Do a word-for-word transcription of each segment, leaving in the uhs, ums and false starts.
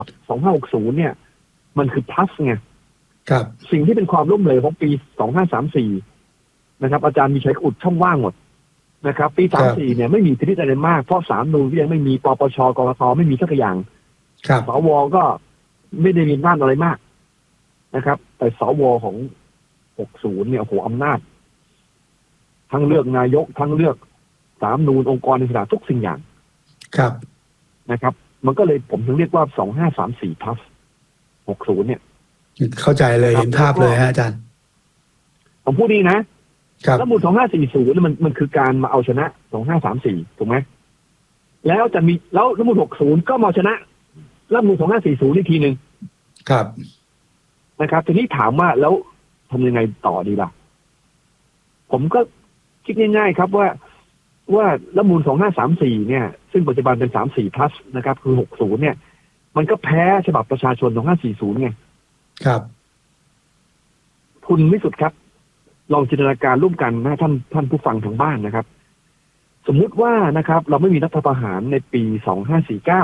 สองห้าหกศูนย์เนี่ยมันคือ plus ไงครับสิ่งที่เป็นความล้มเหลวของปีสองห้าสามสี่นะครับอาจารย์มีชัยอุดช่องว่างหมดนะครับปีสามสี่เนี่ยไม่มีอิทธิฤทธิ์อะไรมากเพราะศาลรัฐธรรมนูญก็ยังไม่มีปปชกกตไม่มีสักอย่างสวก็ไม่ได้มีอำนาจอะไรมากนะครับแต่สวของหกสิบเนี่ยโอ้โหอำนาจทั้งเลือกนายกทั้งเลือกศาลรัฐธรรมนูญองค์กรอิสระทุกสิ่งอย่างครับนะครับมันก็เลยผมถึงเรียกว่าสองห้าสามสี่ plus หกสิบเนี่ยเข้าใจเลยเห็นภาพเลยฮะอาจารย์ผมพูดดีนะแล้วมูลสองห้าสี่ศูนย์มันมันคือการมาเอาชนะสองห้าสามสี่ถูกไหมแล้วจะมีแล้วรัฐธรรมนูญหกสิบก็มาชนะรัฐธรรมนูญสองห้าสี่ศูนย์อีกทีหนึ่งครับนะครับทีนี้ถามว่าแล้วทำยังไงต่อดีล่ะผมก็คิดง่ายๆครับว่าว่ารัฐธรรมนูญสองห้าสามสี่เนี่ยซึ่งปัจจุบันเป็นสามสี่ plus นะครับคือหกสิบเนี่ยมันก็แพ้ฉบับประชาชนสองห้าสี่ศูนย์ไงครับคุณวิสุทธ์ครับลองจินตนาการร่วมกันนะท่านท่านผู้ฟังทางบ้านนะครับสมมุติว่านะครับเราไม่มีรัฐประหารในปีสองห้าสี่เก้า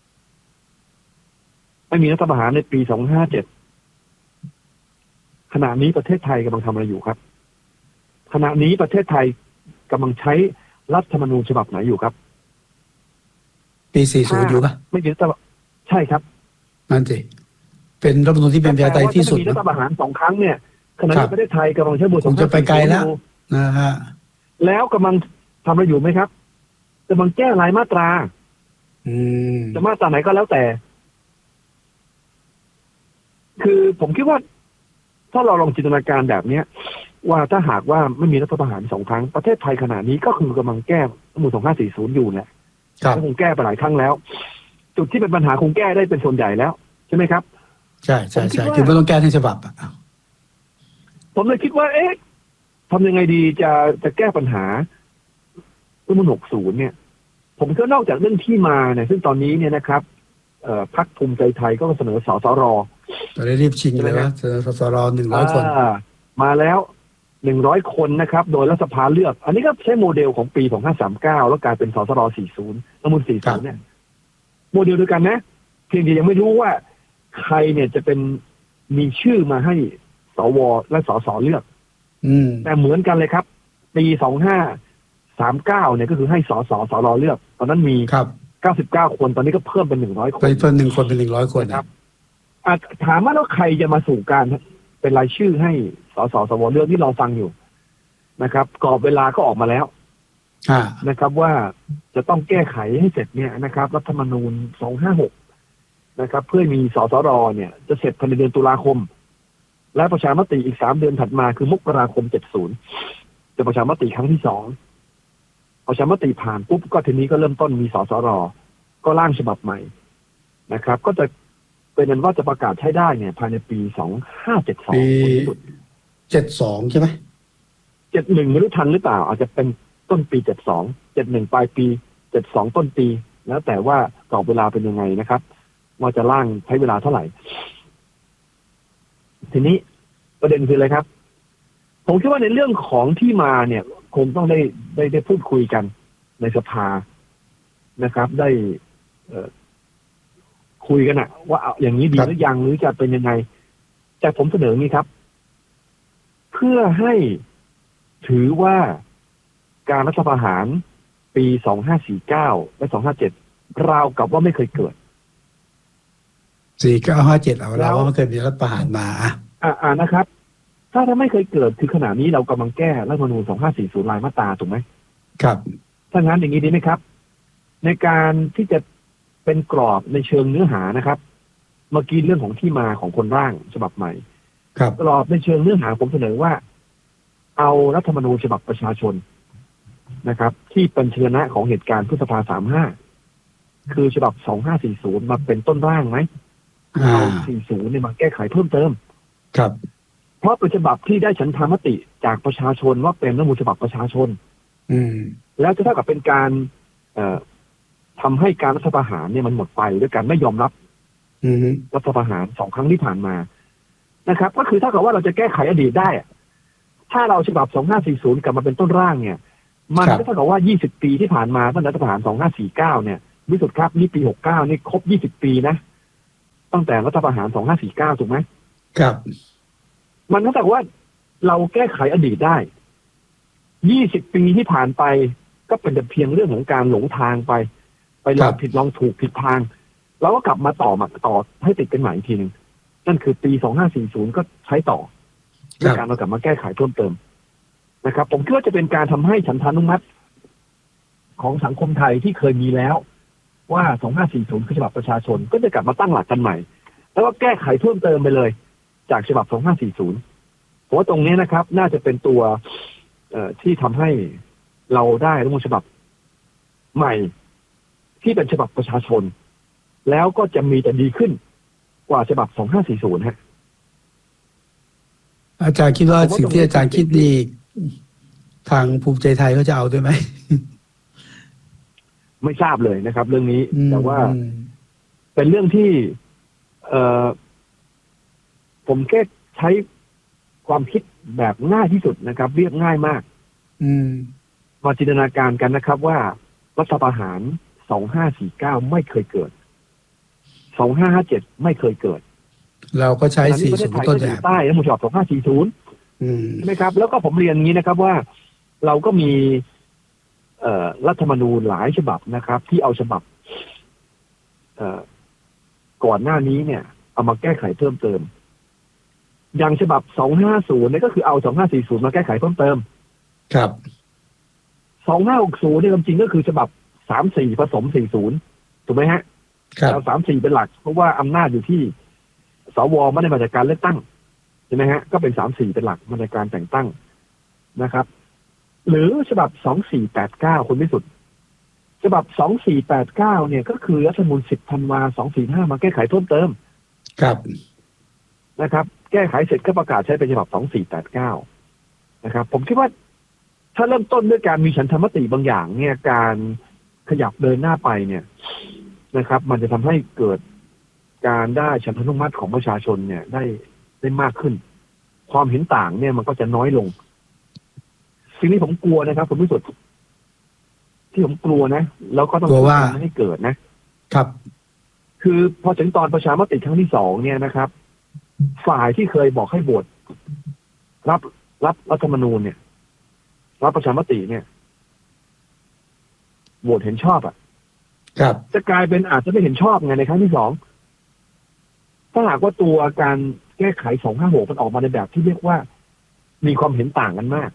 ไม่มีรัฐประหารในปีสองห้าเจ็ดขณะนี้ประเทศไทยกำลังทำอะไรอยู่ครับขณะนี้ประเทศไทยกำลังใช้รัฐธรรมนูญฉบับไหนอยู่ครับปีสี่สิบอยู่ป่ะไม่มีรัฐใช่ครับนั่นสิเป็นรัฐธรรมนูญที่เป็นประชาธิปไตยที่สุดมีรัฐประหารสองครั้งเนี่ยขณะนี้ประเทศไทยกำลังใช้บทคงจะไปไกลแล้วนะฮะแล้วกำลังทำอะไรอยู่ไหมครับกำลังแก้รายมาตราอืมจะมาตราไหนก็แล้วแต่คือผมคิดว่าถ้าเราลองจินตนาการแบบเนี้ยว่าถ้าหากว่าไม่มีรัฐประหารสองครั้งประเทศไทยขณะนี้ก็คือกำลังแก้รัฐธรรมนูญสองห้าสี่ศูนย์อยู่แหละคงแก้ไปหลายครั้งแล้วจุดที่เป็นปัญหาคงแก้ได้เป็นส่วนใหญ่แล้วใช่ไหมครับใช่ใช่ใช่คือไม่ต้องแก้ทั้งฉบับอ่ะผมเลยคิดว่าเอ๊ะทำยังไงดีจะจะแก้ปัญหารัฐธรรมนูญหกสิบเนี่ยผมก็นอกจากเรื่องที่มาเนี่ยซึ่งตอนนี้เนี่ยนะครับเอ่อพรรคภูมิใจไทยก็เสนอสสรตอนนี้รีบชิงเลยว่าเสนอสสรหนึ่งร้อยคนมาแล้วหนึ่งร้อยคนนะครับโดยรัฐสภาเลือกอันนี้ก็ใช้โมเดลของปีสองห้าสามเก้าแล้วกลายเป็นสสรสี่สิบรัฐธรรมนูญสี่สิบเนี่ยโมเดลเดียวกันนะเพียงแต่ยังไม่รู้ว่าใครเนี่ยจะเป็นมีชื่อมาให้สวและสสเลือกแต่เหมือนกันเลยครับปีสองห้าสามเก้าเนี่ยก็คือให้สสสรเลือกตอนนั้นมีเก้าสิบเก้าคนตอนนี้ก็เพิ่มเป็นหนึ่งร้อยคนเพิ่มหนึ่งคนเป็นหนึ่งร้อยคนครับถามว่าแล้วใครจะมาสู่การเป็นรายชื่อให้สสสวเลือกที่เราฟังอยู่นะครับกรอบเวลาก็ออกมาแล้วนะครับว่าจะต้องแก้ไขให้เสร็จเนี่ยนะครับรัฐธรรมนูญสองห้าหกนะครับเพื่อมีสสรเนี่ยจะเสร็จภายในเดือนตุลาคมและประชามติอีกสามเดือนถัดมาคือมกราคมเจ็ดสิบจะประชามติครั้งที่สองประชามติผ่านปุ๊บก็ทีนี้ก็เริ่มต้นมีสสรก็ร่างฉบับใหม่นะครับก็จะเป็นนั้นว่าจะประกาศใช้ได้เนี่ยภายในปีสองห้าเจ็ดสองปีเจ็ดสองใช่ไหมเจ็ดหนึ่งไม่รู้ทันหรือเปล่าอาจจะเป็นต้นปีเจ็ดสองเจ็ดหนึ่งปลายปีเจ็ดสองต้นปีแล้วแต่ว่ากรอบเวลาเป็นยังไงนะครับว่าจะร่างใช้เวลาเท่าไหร่ทีนี้ประเด็นคืออะไรครับผมคิดว่าในเรื่องของที่มาเนี่ยคงต้องได้ได้ได้พูดคุยกันในสภานะครับได้เอ่อคุยกันอะว่าเอาอย่างนี้ดีหรือยังหรือจะเป็นยังไงแต่ผมเสนอนี้ครับเพื่อให้ถือว่าการรัฐประหารปีสองห้าสี่เก้าและสองห้าเจ็ดราวกับว่าไม่เคยเกิดสี่เก้าห้าเจ็ดเอาแล้วว่าไม่เคยมีรัฐประหารมาอ่ะอ่านะครับถ้าถ้าไม่เคยเกิดคือขณะนี้เรากำลังแก้รัฐธรรมนูญสองห้าสี่ศูนย์รายมาตราถูกไหมครับถ้างั้นอย่างนี้ดีไหมครับในการที่จะเป็นกรอบในเชิงเนื้อหานะครับเมื่อกี้เรื่องของที่มาของคนร่างฉบับใหม่ครับกรอบในเชิงเนื้อหาผมเสนอว่าเอารัฐธรรมนูญฉบับประชาชนนะครับที่เป็นเชื้อนะของเหตุการณ์พฤษภาสามห้าคือฉบับสองห้าสี่ศูนย์มาเป็นต้นร่างไหมเอาสี่สิบเนี่ยมาแก้ไขเพิ่มเติมครับเพราะเป็นฉบับที่ได้ฉันทามติจากประชาชนว่าเป็นรัฐธรรมนูญฉบับประชาชนอืมแล้วจะเท่ากับเป็นการเอ่อทำให้การรัฐประหารเนี่ยมันหมดไปด้วยการไม่ยอมรับรัฐประหารสองครั้งที่ผ่านมานะครับก็คือถ้าเกิดว่าเราจะแก้ไขอดีตได้ถ้าเราฉบับสองห้าสี่ศูนย์กลับมาเป็นต้นร่างเนี่ยมันก็เท่ากับว่ายี่สิบปีที่ผ่านมาตั้งแต่รัฐประหารสองห้าสี่เก้าเนี่ยวิสุทธิ์ครับนี่ปีหกสิบเก้านี่ครบยี่สิบปีนะตั้งแต่รัฐประหารสองห้าสี่เก้าถูกไหมครับมันก็แต่ว่าเราแก้ไขอดีตได้ยี่สิบปีที่ผ่านไปก็เป็นแต่เพียงเรื่องของการหลงทางไปไปลองผิดลองถูกผิดทางเราก็กลับมาต่อมาต่อให้ติดกันใหม่อีกทีนึงนั่นคือปีสองห้าสี่ศูนย์ก็ใช้ต่อในการเรากลับมาแก้ไขเพิ่มเติมนะครับผมคิดว่าจะเป็นการทำให้ฉันทานุมัติของสังคมไทยที่เคยมีแล้วว่าสองห้าสี่ศูนย์คือฉบับประชาชนก็จะกลับมาตั้งหลักกันใหม่แล้วก็แก้ไขเพิ่มเติมไปเลยจากฉบับสองห้าสี่ศูนย์ผมว่าตรงนี้นะครับน่าจะเป็นตัวเอ่อที่ทำให้เราได้รัฐธรรมนูญฉบับใหม่ที่เป็นฉบับประชาชนแล้วก็จะมีแต่ดีขึ้นกว่าฉบับสองห้าสี่ศูนย์ฮะอาจารย์คิดว่าสิ่งที่อาจารย์คิดดีทางภูมิใจไทยเขาจะเอาด้วยไหมไม่ทราบเลยนะครับเรื่องนี้แต่ว่าเป็นเรื่องที่เอ่อผมแค่ใช้ความคิดแบบง่ายที่สุดนะครับเรียบง่ายมากมาจินตนาการกันนะครับว่ารัฐประหารสองห้าสี่เก้าไม่เคยเกิดสองห้าห้าเจ็ดไม่เคยเกิดเราก็ใช้สี่สิบต้นแบบใต้แล้วผมชอบสองห้าสี่ศูนย์ใช่ไหมครับแล้วก็ผมเรียนอย่างนี้นะครับว่าเราก็มีเอ่อรัฐธรรมนูญหลายฉบับนะครับที่เอาฉบับเอ่อก่อนหน้านี้เนี่ยเอามาแก้ไขเพิ่มเติมอย่างฉบับสองห้าศูนย์เนี่ยก็คือเอาสองห้าสี่ศูนย์มาแก้ไขเพิ่มเติมครับสองห้าหกศูนย์เนี่ยจริงๆก็คือฉบับสามสี่ผสมสี่ศูนย์ถูกไหมฮะครับสามสี่เป็นหลักเพราะว่าอำนาจอยู่ที่สวไม่ได้มาจากการเลือกตั้งใช่ไหมฮะก็เป็นสามสี่เป็นหลักมาจากการแต่งตั้งนะครับหรือฉบับสองสี่แปดเก้าคุณพิสุทธิ์ฉบับสองสี่แปดเก้าเนี่ยก็คือรัฐธรรมนูญสิบธันวาสองสี่ห้ามาแก้ไขเพิ่มเติมครับนะครับแก้ไขเสร็จก็ประกาศใช้เป็นฉบับสองสี่แปดเก้านะครับผมคิดว่าถ้าเริ่มต้นด้วยการมีฉันทามติบางอย่างเนี่ยการขยับเดินหน้าไปเนี่ยนะครับมันจะทำให้เกิดการได้ฉันทานุมัติของประชาชนเนี่ยได้ได้มากขึ้นความเห็นต่างเนี่ยมันก็จะน้อยลงสิ่งนี้ผมกลัวนะครับผมรู้สึกที่ผมกลัวนะแล้วก็ต้องกลัวว่าไม่ให้เกิดนะครับคือพอถึงตอนประชามติครั้งที่สองเนี่ยนะครับฝ่ายที่เคยบอกให้โหวตรับรับรัฐธรรมนูญเนี่ยรับประชามติเนี่ยโหวตเห็นชอบอ่ะครับจะกลายเป็นอาจจะไม่เห็นชอบไงในครั้งที่สองถ้าหากว่าตัวการแก้ไขสองห้าหกมันออกมาในแบบที่เรียกว่ามีความเห็นต่างกันมาก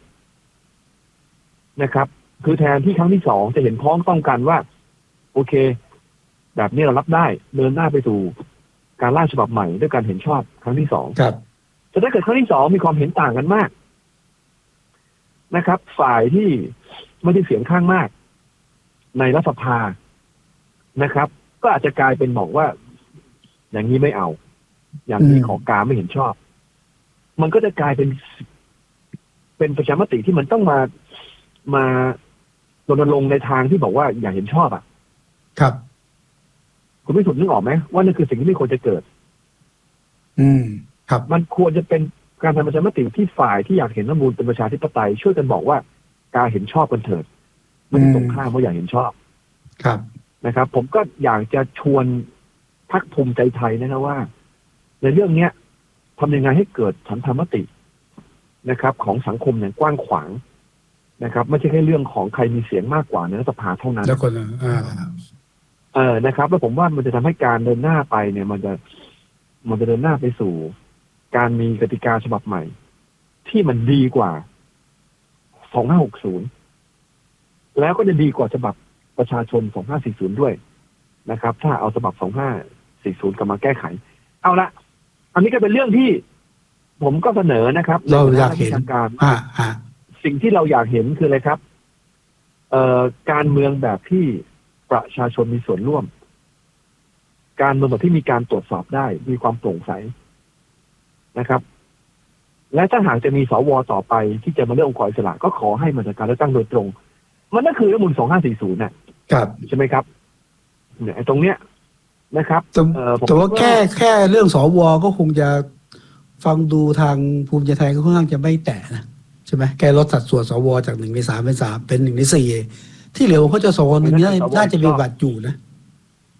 นะครับคือแทนที่ครั้งที่สองจะเห็นพ้องต้องกันว่าโอเคแบบนี้เรารับได้เดินหน้าไปสู่การร่างฉบับใหม่ด้วยการเห็นชอบครั้งที่สองครับแต่ถ้าเกิดครั้งที่สองมีความเห็นต่างกันมากนะครับฝ่ายที่ไม่ได้เสียงข้างมากในรัฐสภานะครับก็อาจจะกลายเป็นบอกว่าอย่างนี้ไม่เอาอย่างนี้ขอกาไม่เห็นชอบมันก็จะกลายเป็นเป็นประชามติที่มันต้องมามารณรงค์ในทางที่บอกว่าอย่าเห็นชอบอ่ะครับคุณพิสุทธิ์นึกออกไหมว่านั่นคือสิ่งที่ไม่ควรจะเกิดอืมครับมันควรจะเป็นการทำประชามติที่ฝ่ายที่อยากเห็นรัฐธรรมนูญเป็นประชาธิปไตยช่วยกันบอกว่าการเห็นชอบกันเถิดไม่ได้ตรงข้ามว่าอย่าเห็นชอบครับนะครับผมก็อยากจะชวนพรรคภูมิใจไทยนะครับว่าในเรื่องเนี้ยทำยังไงให้เกิดฉันทามตินะครับของสังคมอย่างกว้างขวางนะครับไม่ใช่แค่เรื่องของใครมีเสียงมากกว่าในรัฐสภาเท่านั้นแล้วคนอ่าเออนะครับแล้วผมว่ามันจะทำให้การเดินหน้าไปเนี่ยมันจะมันจะเดินหน้าไปสู่การมีกติกาฉบับใหม่ที่มันดีกว่าสองห้าหกศูนย์แล้วก็จะดีกว่าฉบับประชาชนสองห้าสี่ศูนย์ด้วยนะครับถ้าเอาฉบับสองห้าสี่ศูนย์กลับมาแก้ไขเอาละอันนี้ก็เป็นเรื่องที่ผมก็เสนอนะครับเราอยากเห็นการสิ่งที่เราอยากเห็นคืออะไรครับเอ่อการเมืองแบบที่ประชาชนมีส่วนร่วมการเมืองแบบที่มีการตรวจสอบได้มีความโปร่งใสนะครับและถ้าหากจะมีสวต่อไปที่จะมาเลือกองค์กรอิสระก็ขอให้มาจากการเลือกตั้งโดยตรงมันก็คือรัฐธรรมนูญสองห้าสี่ศูนย์น่ะครับใช่ไหมครับเนี่ยตรงเนี้ยนะครับแต่ว่าแค่แค่เรื่องสวก็คงจะฟังดูทางภูมิใจไทยก็ค่อนข้างจะไม่แตะนะใช่ไหมแกลดสัดส่วนสวจากหนึ่งในสามเป็นสามเป็นหนึ่งในสี่ที่เหลือเขาจะสวหนึ่งนี้น่าจะมีบัตรอยู่นะ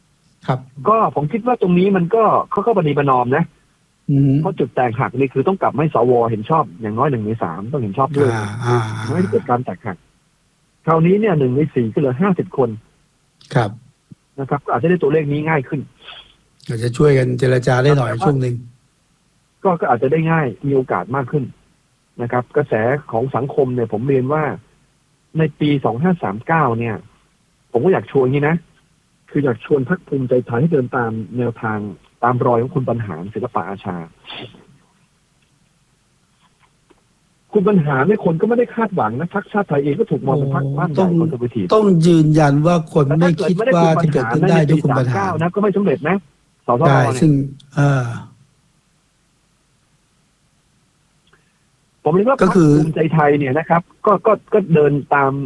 ครับก็ผมคิดว่าตรงนี้มันก็เขาก็ปฏิบัตินอมนะเพราะจุดแตกหักนี่คือต้องกลับให้สวเห็นชอบอย่างน้อยหนึ่งในสามต้องเห็นชอบด้วยไม่ให้เกิดการแตกหักคราวนี้เนี่ยหนึ่งในสี่ก็เหลือห้าสิบคนครับนะครับอาจจะได้ตัวเลขนี้ง่ายขึ้นอาจจะช่วยกันเจรจาได้หน่อยช่วงหนึ่งก็ก็อาจจะได้ง่ายมีโอกาสมากขึ้นนะครับกระแสของสังคมเนี่ยผมเรียนว่าในปีสองห้าสามเก้าเนี่ยผมก็อยากชวนนี้นะคืออยากชวนพรรคภูมิใจไทยให้เดินตามแนวทางตามรอยของคุณบรรหารศิลปะอาชาคุณบรรหารเนี่ยคนก็ไม่ได้คาดหวังนะพรรคชาติไทยเองก็ถูกมองเป็นพรรคบ้านใหญ่คอนเซอร์เวทีฟต้องยืนยันว่าคนไม่คิดว่าจะเกิดขึ้นได้ด้วยคุณบรรหารนะก็ไม่สำเร็จนะสสใช่ซึ่งเออผมเรียกว่าพรรคภูมิใจไทยเนี่ยนะครับก็ก็ก็เดินตาม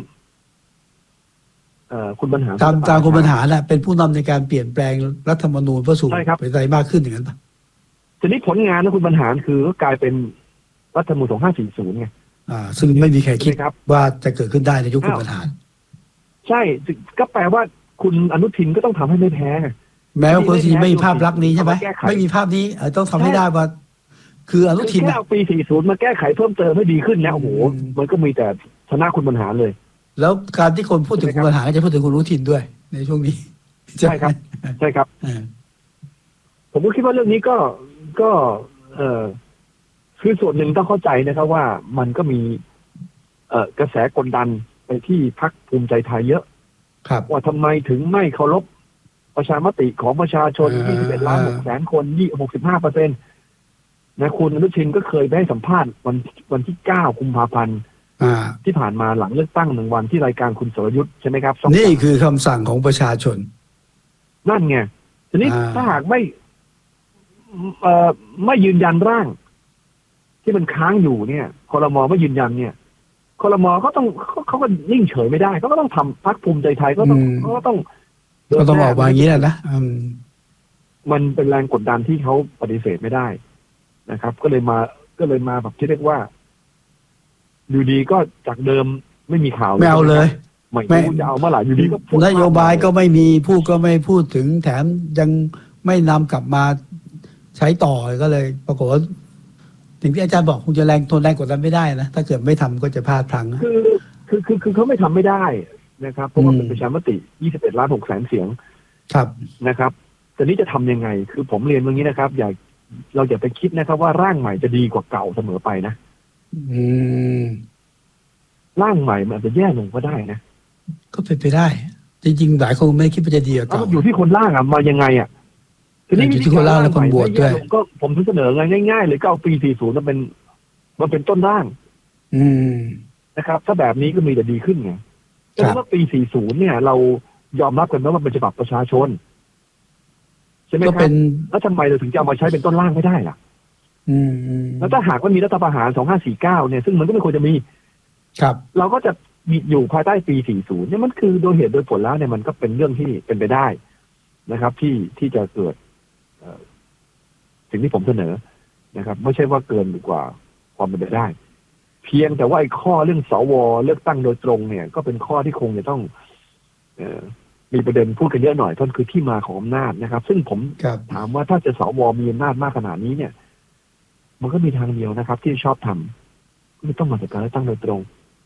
คุณบรรหารตามตามคุณบรรหารแหละเป็นผู้นำในการเปลี่ยนแปลงรัฐธรรมนูญเพื่อสู่ประชาธิปไตยมากขึ้นอย่างนั้นป่ะทีนี้ผลงานของคุณบรรหารคือก็กลายเป็นรัฐธรรมนูญสองห้าสี่ศูนย์ไงอ่าซึ่งไม่มีใครคิดว่าจะเกิดขึ้นได้ในยุคคุณบรรหารใช่ก็แปลว่าคุณอนุทินก็ต้องทำให้ไม่แพ้ไงแม้ว่าคนที่ไม่มีภาพลักษณ์นี้ใช่ไหมไม่มีภาพนี้ต้องทำให้ได้ว่าคืออนุทินแค่เอาปีสี่สิบมาแก้ไขเพิ่มเติมให้ดีขึ้นแล้วโอ้โหมันก็มีแต่ชนะคุณบรรหารเลยแล้วการที่คนพูดถึงคุณบรรหารก็จะพูดถึงคุณอนุทินด้วยในช่วงนี้ใช่ครับใช่ครับผมก็คิดว่าเรื่องนี้ก็ก็เออคือส่วนหนึ่งต้องเข้าใจนะครับว่ามันก็มีเอ่อกระแสกดดันไปที่พรรคภูมิใจไทยเยอะว่าทำไมถึงไม่เคารพประชามติของประชาชนยี่สิบเอ็ดล้านหกแสนคนยี่หกสิบห้าเปอร์เซ็นต์นะคุณอนุทินก็เคยไปให้สัมภาษณ์วันวันที่เก้ากุมภาพันธ์ที่ผ่านมาหลังเลือกตั้งหนึ่งวันที่รายการคุณสรยุทธ์ใช่ไหมครับนี่คือคำสั่งของประชาชนนั่นไงทีนี้ถ้าหากไม่เอ่อไม่ยืนยันร่างที่มันค้างอยู่เนี่ยครม.ไม่ยืนยันเนี่ยครม.เขาต้องเขาก็นิ่งเฉยไม่ได้เขาก็ต้องทำพรรคภูมิใจไทยก็ต้องเขาก็ต้องก็ต้องออกมาอย่างนี้แหละนะมันเป็นแรงกดดันที่เขาปฏิเสธไม่ได้นะครับก็เลยมาก็เลยมาแบบที่เรียกว่าอยู่ดีก็จากเดิมไม่มีข่าวไม่เอาเลยไม่รู้จะเอาเมื่อไหร่อยู่ดีก็นโยบายก็ไม่มีพูดก็ไม่พูดถึงแถมยังไม่นำกลับมาใช้ต่อก็เลยปรากฏว่าสิ่งที่อาจารย์บอกคงจะแรงทนแรงกดดันไม่ได้นะถ้าเกิดไม่ทำก็จะพลาดพลั้งคือคือคือคือเขาไม่ทำไม่ได้นะครับเพราะว่าเป็นประชามติยี่สิบเอ็ดล้านหกแสนเสียงครับนะครับแต่นี้จะทำยังไงคือผมเรียนเมื่อกี้นะครับอย่าเราอย่าไปคิดนะครับว่าร่างใหม่จะดีกว่าเก่าเสมอไปนะอืมร่างใหม่มันอาจจะแย่ลงก็ได้นะก็เป็นไปได้จริงๆหลายคนไม่คิดว่าจะดีกว่าเก่าอยู่ที่คนร่างอ่ะมายังไงอ่ะทีนี้อยู่ที่คนร่างและคนบวชด้วยก็ผมเสนอง่ายๆเลยก็เอาปีสี่สิบมันเป็นมันเป็นต้นร่างอืมนะครับถ้าแบบนี้ก็มีแต่ดีขึ้นไงแต่ว่าปีสี่สิบเนี่ยเรายอมรับกันว่ามันเป็นฉบับประชาชนใช่ไหมครับแล้วทำไมเราถึงจะเอามาใช้เป็นต้นร่างไม่ได้ล่ะอืมแล้วถ้าหากว่ามีรัฐประหารสองห้าสี่เก้าเนี่ยซึ่งมันก็ไม่ควรจะมีครับเราก็จะมีอยู่ภายใต้ปีสี่สิบเนี่ยมันคือโดยเหตุโดยผลแล้วเนี่ยมันก็เป็นเรื่องที่เป็นไปได้นะครับ ที่ที่จะเกิดสิ่งที่ผมเสนอนะครับไม่ใช่ว่าเกินกว่าความเป็นไปได้เพียงแต่ว่าไอ้ข้อเรื่องสวเลือกตั้งโดยตรงเนี่ยก็เป็นข้อที่คงจะต้องเอ่อมีประเด็นพูดกันเยอะหน่อยเพราะคือที่มาของอำนาจนะครับซึ่งผมถามว่าถ้าจะสวมีอำนาจมากขนาดนี้เนี่ยมันก็มีทางเดียวนะครับที่ชอบทำไม่ต้องมาจากการเลือกตั้งโดยตรง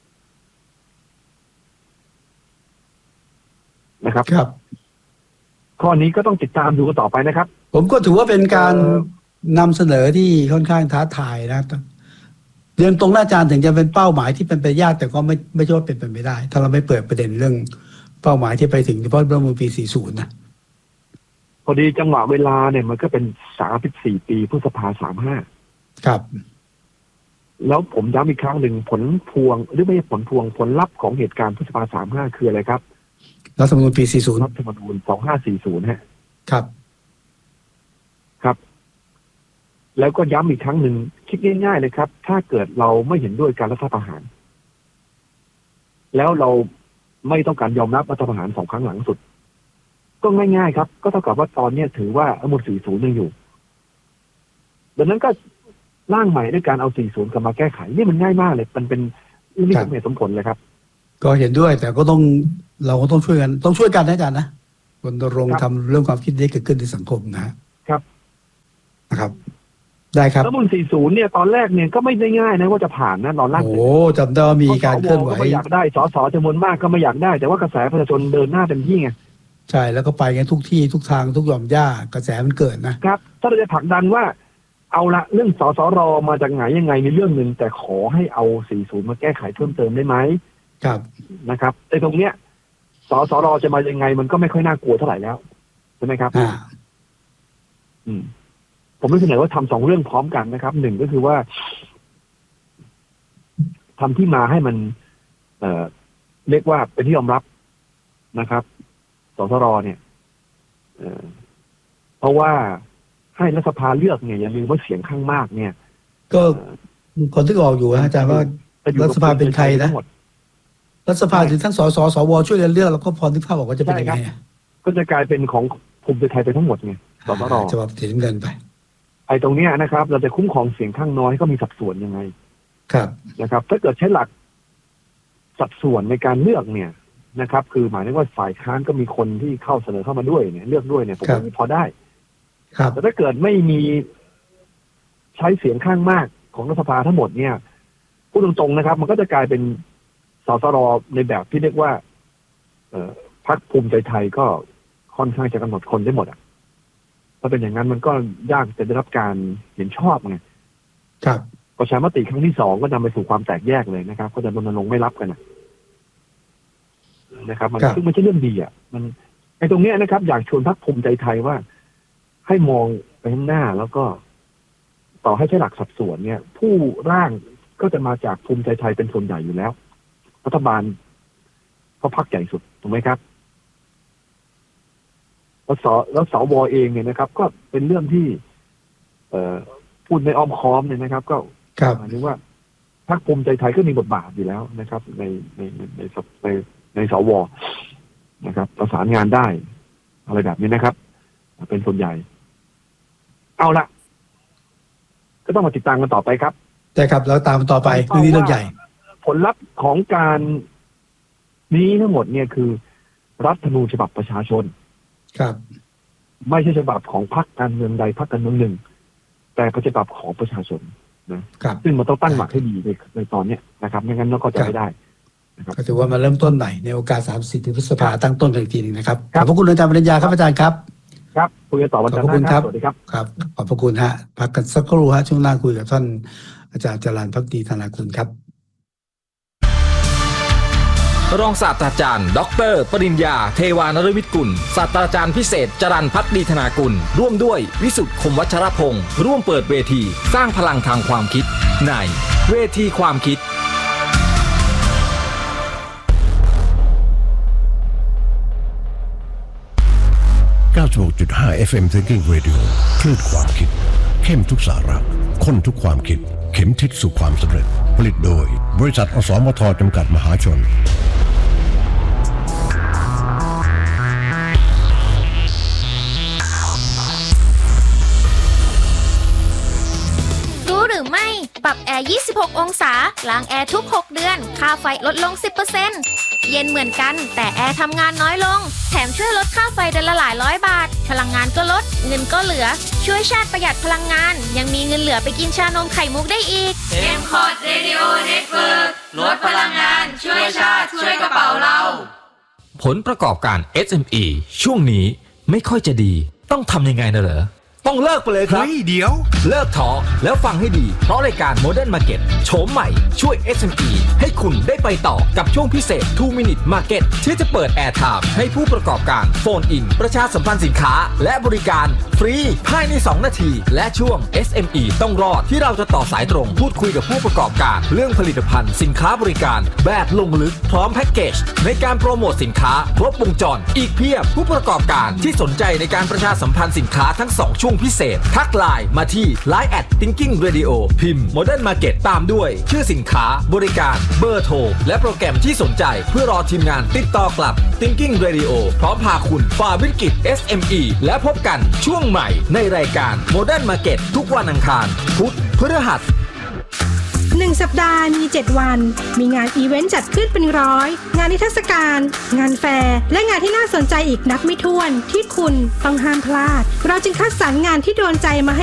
นะครับครับข้อนี้ก็ต้องติดตามดูกันต่อไปนะครับผมก็ถือว่าเป็นการนำเสนอที่ค่อนข้างท้าทายนะเรียนตรงอาจารย์ถึงจะเป็นเป้าหมายที่เป็นไปยากแต่ก็ไม่ไม่ใช่ว่าเป็นไปไม่ได้ถ้าเราไม่เปิดประเด็นเรื่องเป้าหมายที่ไปถึงเฉพาะรัฐธรรมนูญปีสี่สิบนะพอดีจังหวะเวลาเนี่ยมันก็เป็นสามสิบสี่ปีพฤษภาสามห้าครับแล้วผมย้ำอีกครั้งหนึ่งผลพวงหรือไม่ใช่ผลพวงผลลัพธ์ของเหตุการณ์พฤษภาสามห้าคืออะไรครับรัฐธรรมนูญปีสี่สิบรัฐธรรมนูญสองห้าสี่ศูนย์ฮะครับครับแล้วก็ย้ำอีกครั้งหนึ่งคิดง่ายๆเลยครับถ้าเกิดเราไม่เห็นด้วยการรัฐประหารแล้วเราไม่ต้องการยอมรับรัฐประหารสองครั้งหลังสุดก็ง่ายๆครับก็เท่ากับว่าตอนนี้ถือว่ารัฐธรรมนูญสี่สิบยังอยู่ดังนั้นก็ร่างใหม่ด้วยการเอาสี่สิบกลับมาแก้ไขนี่มันง่ายมากเลยมันเป็นเรื่องที่สมเหตุสมผลเลยครับก็เห็นด้วยแต่ก็ต้องเราก็ต้องช่วยกันต้องช่วยกันนะอาจารย์นะรณรงค์ทำเรื่องความคิดนี้เกิดขึ้นในสังคมนะครับนะครับได้ครับรัฐธรรมนูญสี่สิบเนี่ยตอนแรกเนี่ยก็ไม่ได้ง่ายนะว่าจะผ่านนะตอนแรกโอ้จำได้ว่ามีการเคลื่อนไหวไม่อยากได้สสจำนวนมากก็ไม่อยากได้แต่ว่ากระแสประชาชนเดินหน้าเต็มที่ไงใช่แล้วก็ไปกันทุกที่ทุกทางทุกหย่อมย่ากระแสมันเกิดนะครับถ้าเราจะผลักดันว่าเอาละเรื่องสสรมาจากไหนยังไงในเรื่องหนึ่งแต่ขอให้เอาสี่สิบมาแก้ไขเพิ่มเติมได้ไหมครับนะครับแต่ตรงเนี้ยสสรจะมายังไงมันก็ไม่ค่อยน่ากลัวเท่าไหร่แล้วใช่ไหมครับอ่าอืมผมไม่เสนอว่าทำสองเรื่องพร้อมกันนะครับหนึ่งก็คือว่าทำที่มาให้มันเอ่อเรียกว่าเป็นที่ยอมรับนะครับสสรเนี่ยเอ่อเพราะว่าให้รัฐสภาเลือกเนี่ยอย่าลืมว่าเสียงข้างมากเนี่ยก็คนที่ออกอยู่อาจารย์ว่ารัฐสภาเป็นใครนะรัฐสภาถึงทั้งสสสวช่วยกันเลือกแล้วก็พอนึกภาพออกว่าจะเป็นยังไงก็จะกลายเป็นของภูมิใจไทยไปทั้งหมดไงสสรจะมาถึงเงินไปไอ้ตรงเนี้ยนะครับเราจะคุ้มครองเสียงข้างน้อยให้ก็มีสัดส่วนยังไงครับนะครับถ้าเกิดใช้หลักสัดส่วนในการเลือกเนี่ยนะครับคือหมายถึงว่าฝ่ายค้านก็มีคนที่เข้าเสนอเข้ามาด้วยเนี่ยเลือกด้วยเนี่ยผมว่าพอได้ครับแต่ถ้าเกิดไม่มีใช้เสียงข้างมากของรัฐสภาทั้งหมดเนี่ยพูดตรงๆนะครับมันก็จะกลายเป็นสสรในแบบที่เรียกว่าเอ่อพรรคภูมิใจไทยก็ค่อนข้างจะกำหนดคนได้หมดอ่ะถ้าเป็นอย่างนั้นมันก็ยากจะได้รับการเห็นชอบไงครับประชามติครั้งที่สองก็นำไปสู่ความแตกแยกเลยนะครับก็จะรณรงค์ไม่รับกันนะครับมันซึ่งไม่ใช่เรื่องดีอ่ะมันไอ้ตรงเนี้ยนะครับอยากชวนพรรคภูมิใจไทยว่าให้มองไปข้างหน้าแล้วก็ต่อให้ใช้หลักสัดส่วนเนี่ยผู้ร่างก็จะมาจากภูมิใจไทยเป็นส่วนใหญ่อยู่แล้วรัฐบาลก็พรรคใหญ่สุดถูกไหมครับแล้วสแล้วสวเองเนี่ยนะครับก็เป็นเรื่องที่เอ่อพูดในอ้อมค้อมเนี่ยนะครับก็หมายถึงว่าพรรคภูมิใจไทยก็มีบทบาทอยู่แล้วนะครับในในในในในสวนะครับประสานงานได้อะไรแบบนี้นะครับเป็นส่วนใหญ่เอาละก็ต้องมาติดตามกันต่อไปครับใช่ครับแล้วตามต่อไปเรื่องนี้เรื่องใหญ่ผลลัพธ์ของการนี้ทั้งหมดเนี่ยคือรัฐธรรมนูญฉบับประชาชนครับไม่ใช่ฉบับของพรรคการเมืองใดพรรคการเมืองหนึ่งแต่เป็นฉบับของประชาชนนะครับซึ่งมันต้องตั้งหลักให้ดีในในตอนนี้นะครับไม่งั้นเราก็จะไม่ได้นะครับก็ถือว่ามาเริ่มต้นใหม่ในโอกาสสามสิบพฤษภาตั้งต้นกันอีกทีนึงนะครับขอบพระคุณอาจารย์ปริญญาครับอาจารย์ครับครับคุยกันต่อวันจันทร์นะครับสวัสดีครับครับขอบพระคุณฮะพักกันสักครู่ฮะช่วงหน้าคุยกับท่านอาจารย์จรัญ ภักดีธนากุลครับรองศาสตราจารย์ดรปริญญาเทวานฤวิทย์กุลศาสตราจารย์พิเศษจรัญ ภักดีธนากุลร่วมด้วยวิสุทธิ์คมวัชรพงศ์ร่วมเปิดเวทีสร้างพลังทางความคิดในเวทีความคิดเก้าสิบหกจุดห้า เอฟ เอ็ม Thinking Radio คลื่นความคิดเข้มทุกสาระข้นทุกความคิดเข็มทิศสู่ความสำเร็จผลิตโดยบริษัทอสมทจำกัดมหาชนรู้หรือไม่ปรับแอร์ยี่สิบหกองศาล้างแอร์ทุกหกเดือนค่าไฟลดลง สิบเปอร์เซ็นต์ เย็นเหมือนกันแต่แอร์ทำงานน้อยลงแถมช่วยลดค่าไฟเดือนละหลายร้อยบาทพลังงานก็ลดเงินก็เหลือช่วยชาติประหยัดพลังงานยังมีเงินเหลือไปกินชานมไข่มุกได้อีกเอ็ม คอร์ด Radio Network ลดพลังงานช่วยชาติช่วยกระเป๋าเราผลประกอบการ เอส เอ็ม อี ช่วงนี้ไม่ค่อยจะดีต้องทำยังไงนะเหรอต้องเลิกไปเลยครับเฮ้ยเดี๋ยวเลิกท้อแล้วฟังให้ดีเพราะรายการ Modern Market โฉมใหม่ช่วย เอส เอ็ม อี ให้คุณได้ไปต่อกับช่วงพิเศษ ทู Minute Market ที่จะเปิดแอร์ไทม์ให้ผู้ประกอบการโฟนอินประชาสัมพันธ์สินค้าและบริการฟรีภายในสองนาทีและช่วง เอส เอ็ม อี ต้องรอดที่เราจะต่อสายตรงพูดคุยกับผู้ประกอบการเรื่องผลิตภัณฑ์สินค้าบริการแบบลงลึกพร้อมแพ็กเกจในการโปรโมทสินค้าครบวงจรอีกเพียบผู้ประกอบการที่สนใจในการประชาสัมพันธ์สินค้าทั้งสองช่วงพิเศษทักไลน์มาที่ ไลน์ แอท Thinking Radio พิมพ์ Modern Market ตามด้วยชื่อสินค้าบริการเบอร์โทรและโปรแกรมที่สนใจเพื่อรอทีมงานติดต่อกลับ Thinking Radio พร้อมพาคุณฝ่าวิกฤต เอส เอ็ม อี และพบกันช่วงใหม่ในรายการ Modern Market ทุกวันอังคารพุธพฤหัสหนึ่งสัปดาห์มีเจ็ดวันมีงานอีเวนต์จัดขึ้นเป็นร้อยงานนิทรรศการงานแฟร์และงานที่น่าสนใจอีกนับไม่ถ้วนที่คุณต้องห้ามพลาดเราจึงคัดสรรงานที่โดนใจมาให้